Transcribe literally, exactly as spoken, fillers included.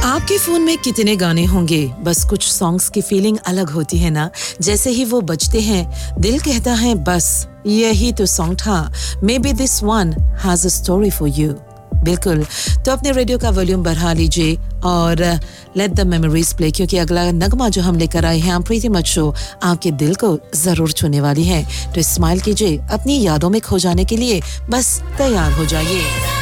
आपके फोन में कितने गाने होंगे, बस कुछ सॉन्ग्स की फीलिंग अलग होती है ना। जैसे ही वो बजते हैं दिल कहता है बस यही तो सॉन्ग था। May be this one has a story for you. बिल्कुल, तो अपने रेडियो का वॉल्यूम बढ़ा लीजिए और लेट द मेमोरीज प्ले, क्योंकि अगला नगमा जो हम लेकर आए हैं हम प्रीति मच शो आपके दिल को जरूर छूने वाली है। तो स्माइल कीजिए, अपनी यादों में खो जाने के लिए बस तैयार हो जाइए।